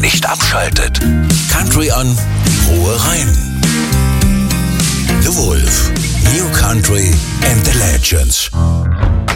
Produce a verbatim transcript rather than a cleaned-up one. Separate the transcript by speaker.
Speaker 1: nicht abschaltet. Country an, Ruhe rein. The Wolf, New Country and the Legends.